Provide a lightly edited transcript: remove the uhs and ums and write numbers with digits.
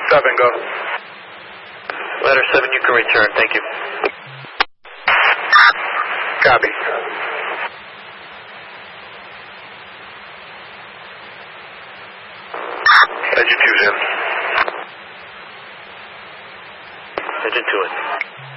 Stop and go. Ladder 7, you can return. Thank you. Copy. Engine 2's in. Engine 2 in.